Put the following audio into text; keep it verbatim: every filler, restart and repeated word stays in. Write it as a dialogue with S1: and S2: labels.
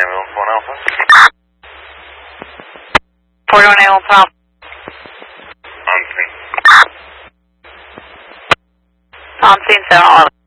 S1: one four Alpha.
S2: forty-one A one Alpha.
S1: On scene.
S2: On scene seven eleven.